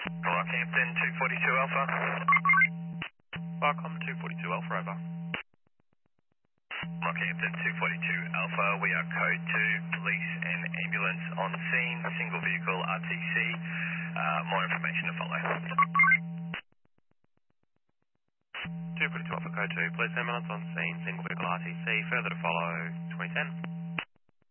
Rockhampton 242 Alpha. Welcome 242 Alpha, over. Rockhampton 242 Alpha, we are code 2, police and ambulance on scene, single vehicle RTC. More information to follow. 242 Alpha, code 2, police ambulance on scene, single vehicle RTC, further to follow 2010.